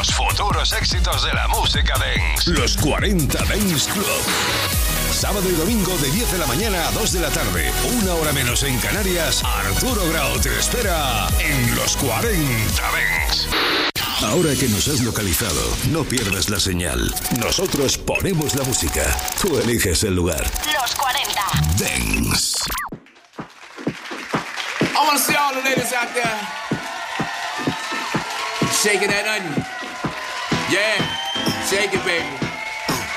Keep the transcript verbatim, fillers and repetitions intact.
los futuros éxitos de la música dance. Los cuarenta Dance Club. Sábado y domingo de diez de la mañana a dos de la tarde. Una hora menos en Canarias. Arturo Grau te espera en los cuarenta Dance. Ahora que nos has localizado, no pierdas la señal. Nosotros ponemos la música. Tú eliges el lugar. Los cuarenta Dance. I want to see all the ladies out there shaking that onion. Yeah, shake it, baby.